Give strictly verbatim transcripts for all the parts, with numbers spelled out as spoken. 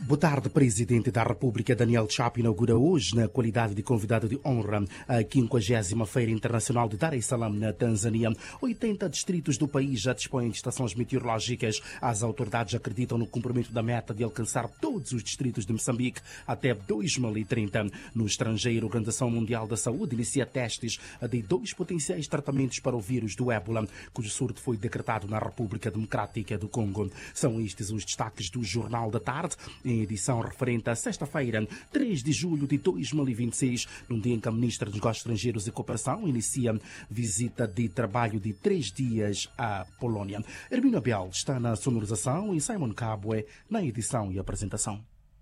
Boa tarde, Presidente da República Daniel Chapo inaugura hoje, na qualidade de convidado de honra, a quinquagésima Feira Internacional de Dar es Salaam na Tanzânia. oitenta distritos do país já dispõem de estações meteorológicas. As autoridades acreditam no cumprimento da meta de alcançar todos os distritos de Moçambique até dois mil e trinta. No estrangeiro, a Organização Mundial da Saúde inicia testes de dois potenciais tratamentos para o vírus do ébola, cujo surto foi decretado na República Democrática do Congo. São estes os destaques do Jornal da Tarde, em edição referente à sexta-feira, três de julho de dois mil e vinte e seis, num dia em que a Ministra dos Negócios Estrangeiros e Cooperação inicia visita de trabalho de três dias à Polónia. Hermínio Abel está na sonorização e Simon Cabwe na edição e apresentação.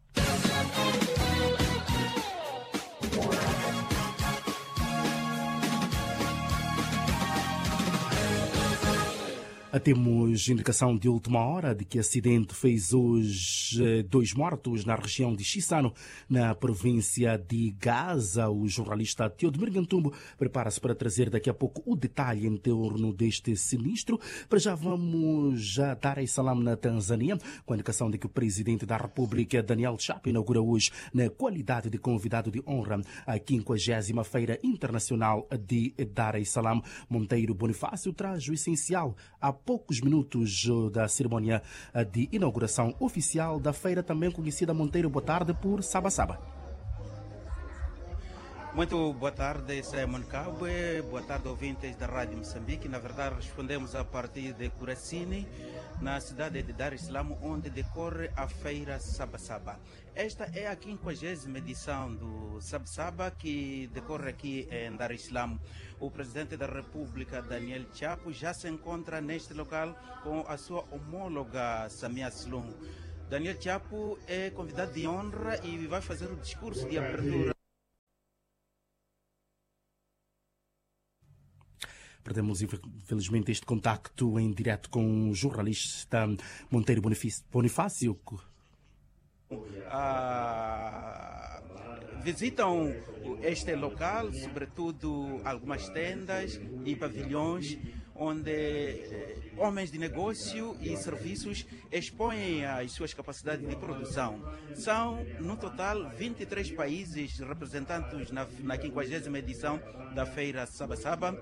Temos indicação de última hora de que acidente fez hoje dois mortos na região de Chissano, na província de Gaza. O jornalista Teodomir Gantumbo prepara-se para trazer daqui a pouco o detalhe em torno deste sinistro. Para já vamos já dar a Salaam na Tanzânia, com a indicação de que o Presidente da República, Daniel Chapo, inaugura hoje, na qualidade de convidado de honra, a quinquagésima Feira Internacional de Dar es Salaam. Monteiro Bonifácio traz o essencial a poucos minutos da cerimônia de inauguração oficial da feira, também conhecida, Monteiro, boa tarde, por Saba Saba. Muito boa tarde, Simon Cabwe. Boa tarde, ouvintes da Rádio Moçambique. Na verdade, respondemos a partir de Curacini, na cidade de Dar es Salaam, onde decorre a feira Saba Saba. Esta é a quinquagésima edição do Saba Saba, que decorre aqui em Dar es Salaam. O Presidente da República, Daniel Chapo, já se encontra neste local com a sua homóloga, Samia Suluhu. Daniel Chapo é convidado de honra e vai fazer o discurso de abertura. Perdemos, infelizmente, este contacto em direto com o jornalista Monteiro Bonifácio. Ah, visitam este local, sobretudo algumas tendas e pavilhões, onde eh, homens de negócio e serviços expõem as suas capacidades de produção. São, no total, vinte e três países representados na, na quinquagésima edição da Feira Saba Saba.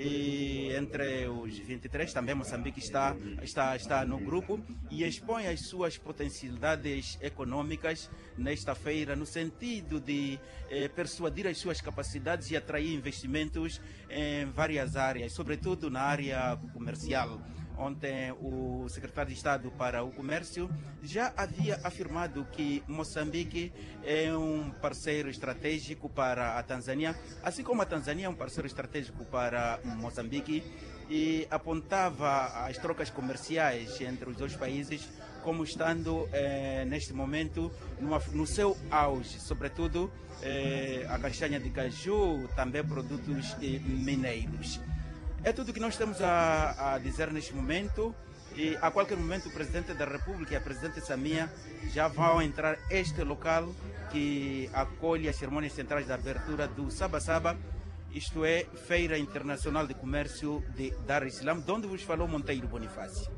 E entre os vinte e três, também Moçambique está, está, está no grupo e expõe as suas potencialidades econômicas nesta feira, no sentido de eh, persuadir as suas capacidades e atrair investimentos em várias áreas, sobretudo na área comercial. Ontem, o secretário de Estado para o Comércio já havia afirmado que Moçambique é um parceiro estratégico para a Tanzânia, assim como a Tanzânia é um parceiro estratégico para Moçambique, e apontava as trocas comerciais entre os dois países como estando, eh, neste momento, numa, no seu auge, sobretudo eh, a castanha de caju, também produtos eh, mineiros. É tudo que nós temos a, a dizer neste momento, e a qualquer momento o Presidente da República e a Presidente Samia já vão entrar este local que acolhe as cerimônias centrais da abertura do Saba Saba, isto é, Feira Internacional de Comércio de Dar es Salaam, de onde vos falou Monteiro Bonifácio.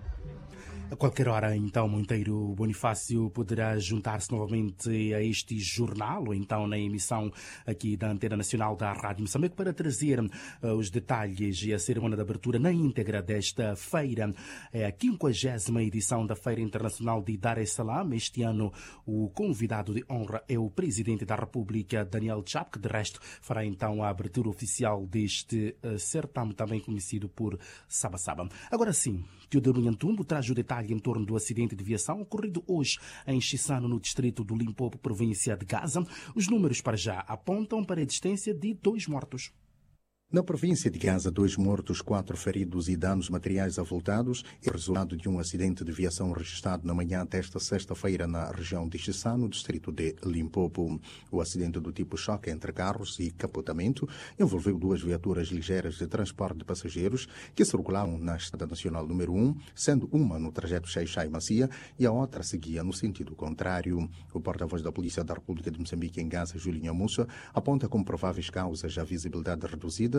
A qualquer hora, então, Monteiro Bonifácio poderá juntar-se novamente a este jornal, ou então na emissão aqui da Antena Nacional da Rádio Moçambique, para trazer uh, os detalhes e a cerimônia de abertura na íntegra desta feira. É a quinquagésima edição da Feira Internacional de Dar es Salaam. Este ano, o convidado de honra é o Presidente da República, Daniel Chapo, que de resto fará então a abertura oficial deste uh, certame, também conhecido por Saba Saba. Agora sim, Teodoro Nhantumbo traz o detalhe em torno do acidente de viação ocorrido hoje em Chissano, no distrito do Limpopo, província de Gaza. Os números para já apontam para a existência de dois mortos. Na província de Gaza, dois mortos, quatro feridos e danos materiais avultados é resultado de um acidente de viação registrado na manhã desta sexta-feira na região de Chissano, distrito de Limpopo. O acidente do tipo choque entre carros e capotamento envolveu duas viaturas ligeiras de transporte de passageiros que circulavam na Estrada Nacional número um, sendo uma no trajeto Xai-Xai-Macia e a outra seguia no sentido contrário. O porta-voz da Polícia da República de Moçambique em Gaza, Julinho Mussa, aponta como prováveis causas a visibilidade reduzida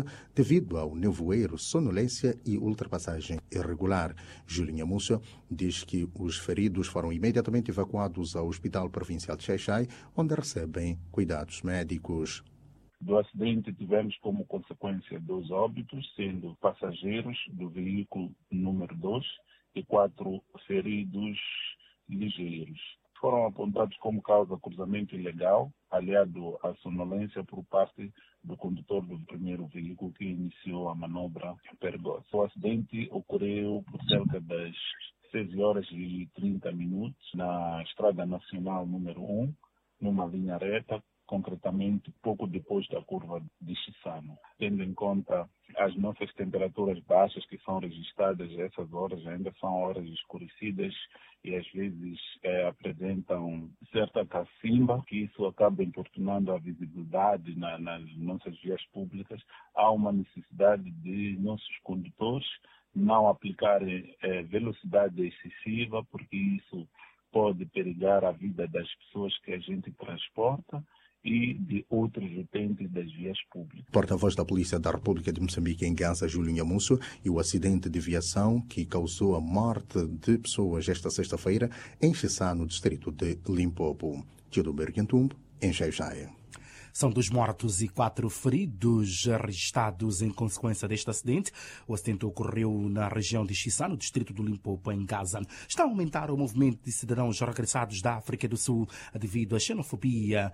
casa devido ao nevoeiro, sonolência e ultrapassagem irregular. Julinha Musso diz que os feridos foram imediatamente evacuados ao Hospital Provincial de Xai-Xai, onde recebem cuidados médicos. Do acidente tivemos como consequência dois óbitos, sendo passageiros do veículo número dois e quatro feridos ligeiros. Foram apontados como causa cruzamento ilegal, aliado à sonolência por parte do condutor do primeiro veículo que iniciou a manobra perigosa. O acidente ocorreu por cerca das seis horas e trinta minutos na Estrada Nacional número um, numa linha reta, concretamente pouco depois da curva de Chissano. Tendo em conta as nossas temperaturas baixas que são registradas a essas horas, ainda são horas escurecidas e às vezes é, apresentam certa cacimba, que isso acaba importunando a visibilidade na, nas nossas vias públicas. Há uma necessidade de nossos condutores não aplicarem é, velocidade excessiva, porque isso pode perigar a vida das pessoas que a gente transporta e de outros utentes das vias públicas. Porta-voz da Polícia da República de Moçambique em Gaza, Julinha Musso, e o acidente de viação que causou a morte de pessoas esta sexta-feira em Xissá, no distrito de Limpopo. Tio Bergentumbo, em Xai-Xai. São dois mortos e quatro feridos registrados em consequência deste acidente. O acidente ocorreu na região de Xissá, no distrito do Limpopo, em Gaza. Está a aumentar o movimento de cidadãos regressados da África do Sul devido à xenofobia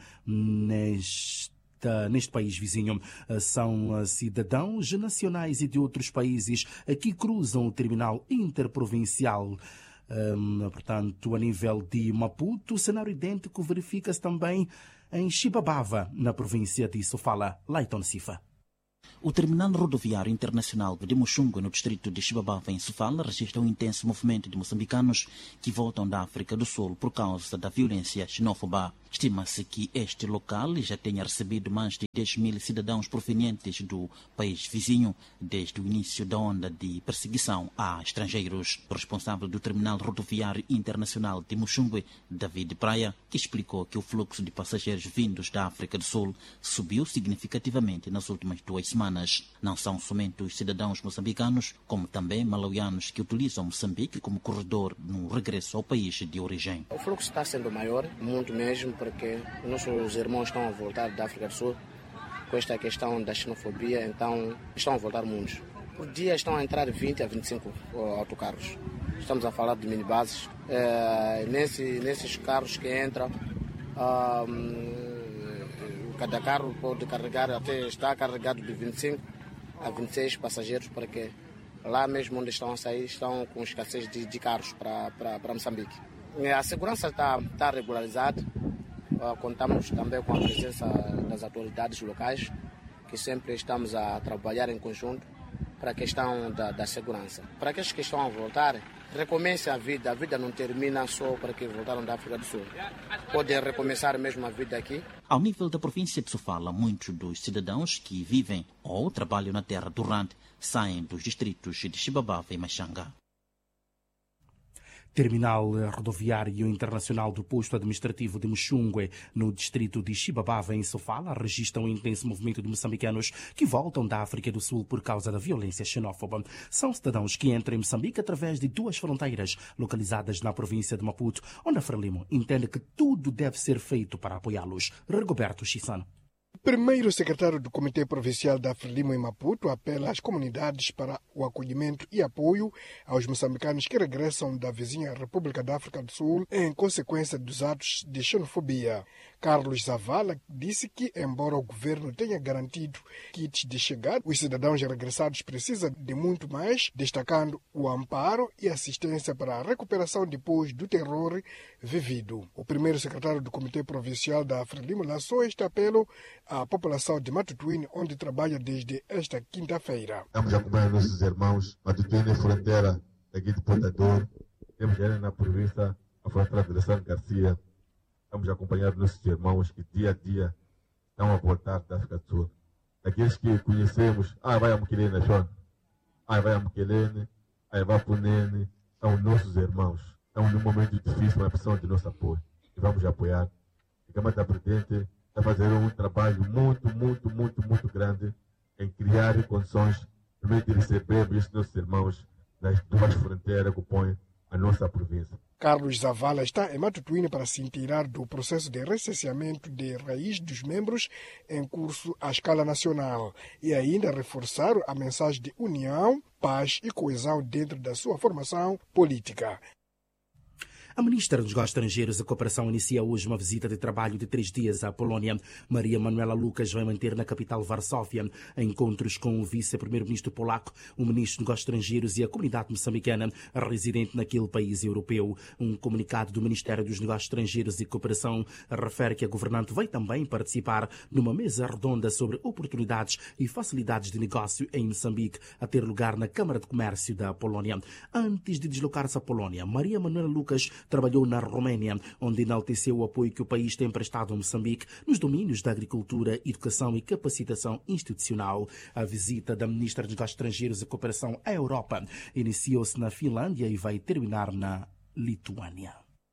neste neste país vizinho. São cidadãos nacionais e de outros países que cruzam o terminal interprovincial. Um, portanto, a nível de Maputo, o cenário idêntico verifica-se também em Xibabava, na província de Sofala. Laiton Sifa. O terminal rodoviário internacional de Muxungue, no distrito de Xibabava, em Sofala, registra um intenso movimento de moçambicanos que voltam da África do Sul por causa da violência xenófoba. Estima-se que este local já tenha recebido mais de dez mil cidadãos provenientes do país vizinho desde o início da onda de perseguição a estrangeiros. O responsável do terminal rodoviário internacional de Muxungue, David Praia, que explicou que o fluxo de passageiros vindos da África do Sul subiu significativamente nas últimas duas semanas. Não são somente os cidadãos moçambicanos, como também malauianos que utilizam Moçambique como corredor no regresso ao país de origem. O fluxo está sendo maior, muito mesmo, porque nossos irmãos estão a voltar da África do Sul com esta questão da xenofobia, então estão a voltar muitos. Por dia estão a entrar vinte a vinte e cinco autocarros. Estamos a falar de minibuses. É, nesse, nesses carros que entram, um, cada carro pode carregar, até está carregado de vinte e cinco a vinte e seis passageiros, porque lá mesmo onde estão a sair estão com escassez de, de carros para, para, para Moçambique. A segurança está, está regularizada. Contamos também com a presença das autoridades locais, que sempre estamos a trabalhar em conjunto para a questão da, da segurança. Para aqueles que estão a voltar, recomecem a vida. A vida não termina só para que voltaram da África do Sul. Podem recomeçar mesmo a vida aqui. Ao nível da província de Sofala, muitos dos cidadãos que vivem ou trabalham na terra do Rand saem dos distritos de Xibabava e Machanga. Terminal rodoviário internacional do posto administrativo de Muxungue, no distrito de Xibabava, em Sofala, registra um intenso movimento de moçambicanos que voltam da África do Sul por causa da violência xenófoba. São cidadãos que entram em Moçambique através de duas fronteiras localizadas na província de Maputo, onde a Frelimo entende que tudo deve ser feito para apoiá-los. Rigoberto Chissano. Primeiro secretário do Comitê Provincial da Frelimo em Maputo apela às comunidades para o acolhimento e apoio aos moçambicanos que regressam da vizinha República da África do Sul em consequência dos atos de xenofobia. Carlos Zavala disse que, embora o governo tenha garantido kits de chegada, os cidadãos regressados precisam de muito mais, destacando o amparo e assistência para a recuperação depois do terror vivido. O primeiro secretário do Comitê Provincial da Frelimo lançou este apelo à população de Matutuíne, onde trabalha desde esta quinta-feira. Estamos acompanhando nossos irmãos. Matutuíne é fronteira aqui de Portador. Temos ainda na província a fronteira de São Garcia. Estamos a acompanhar nossos irmãos que dia a dia estão a voltar da África do Sul. Aqueles que conhecemos, ah, vai a Muquilene, Sean. Ah, vai a Muquilene, ah, vai a Punene. São nossos irmãos. Estão num momento difícil, mas precisam de nosso apoio. E vamos apoiar. E Câmara da Presidente está fazendo um trabalho muito, muito, muito, muito grande em criar condições para de receber estes nossos irmãos nas duas fronteiras que compõem a nossa província. Carlos Zavala está em Matutuíne para se inteirar do processo de recenseamento de raiz dos membros em curso à escala nacional e ainda reforçar a mensagem de união, paz e coesão dentro da sua formação política. A ministra dos Negócios Estrangeiros e Cooperação inicia hoje uma visita de trabalho de três dias à Polónia. Maria Manuela Lucas vai manter na capital Varsóvia encontros com o vice-primeiro-ministro polaco, o ministro dos Negócios Estrangeiros e a comunidade moçambicana residente naquele país europeu. Um comunicado do Ministério dos Negócios Estrangeiros e Cooperação refere que a governante vai também participar numa mesa redonda sobre oportunidades e facilidades de negócio em Moçambique, a ter lugar na Câmara de Comércio da Polónia. Antes de deslocar-se à Polónia, Maria Manuela Lucas trabalhou na Roménia, onde enalteceu o apoio que o país tem prestado a Moçambique nos domínios da agricultura, educação e capacitação institucional. A visita da ministra dos Negócios Estrangeiros e Cooperação à Europa iniciou-se na Finlândia e vai terminar na Lituânia.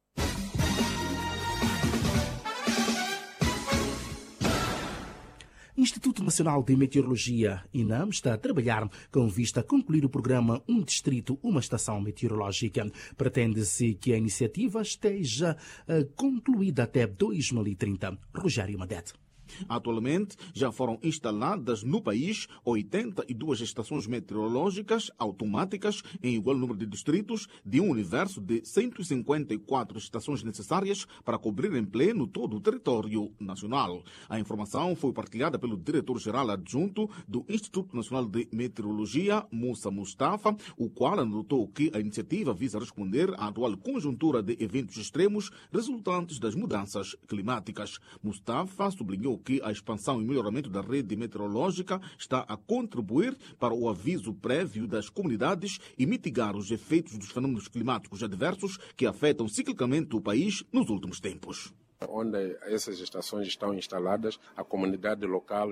Instituto Nacional de Meteorologia, INAM, está a trabalhar com vista a concluir o programa Um Distrito, Uma Estação Meteorológica. Pretende-se que a iniciativa esteja uh, concluída até dois mil e trinta. Rogério Madete. Atualmente, já foram instaladas no país oitenta e duas estações meteorológicas automáticas em igual número de distritos, de um universo de cento e cinquenta e quatro estações necessárias para cobrir em pleno todo o território nacional. A informação foi partilhada pelo diretor-geral adjunto do Instituto Nacional de Meteorologia, Moussa Mustafa, o qual anotou que a iniciativa visa responder à atual conjuntura de eventos extremos resultantes das mudanças climáticas. Mustafa sublinhou que a expansão e melhoramento da rede meteorológica está a contribuir para o aviso prévio das comunidades e mitigar os efeitos dos fenômenos climáticos adversos que afetam ciclicamente o país nos últimos tempos. Onde essas estações estão instaladas, a comunidade local